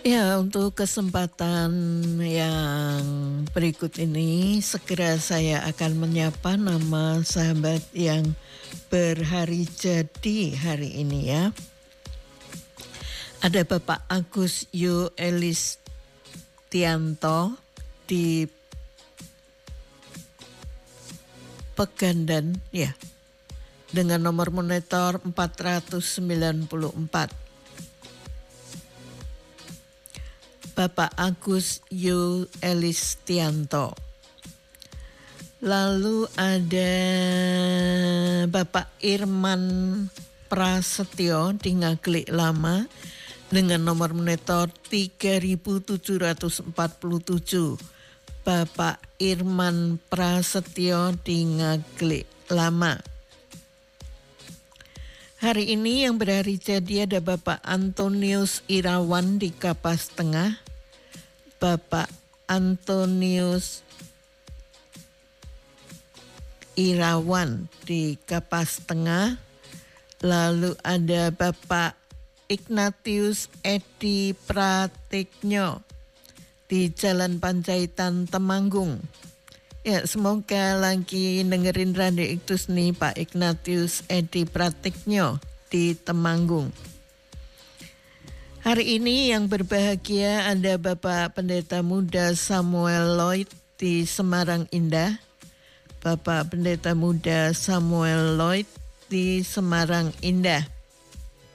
Ya, untuk kesempatan yang berikut ini segera saya akan menyapa nama sahabat yang berhari jadi hari ini ya. Ada Bapak Agus Yu Elistianto di Pegandan ya, dengan nomor monitor 494. Bapak Agus Yu Elistianto. Lalu ada Bapak Irman Prasetyo di Ngaglik Lama dengan nomor monitor 3747. Bapak Irman Prasetyo di Ngaglik Lama. Hari ini yang berhari jadi ada Bapak Antonius Irawan di Kapas Tengah. Bapak Antonius Irawan di Kapas Tengah. Lalu ada Bapak Ignatius Edi Pratiknyo di Jalan Pancaitan Temanggung. Ya, semoga lagi dengerin Radio Iktus nih Pak Ignatius Edi Pratiknyo di Temanggung. Hari ini yang berbahagia ada Bapak Pendeta Muda Samuel Lloyd di Semarang Indah. Bapak Pendeta Muda Samuel Lloyd di Semarang Indah.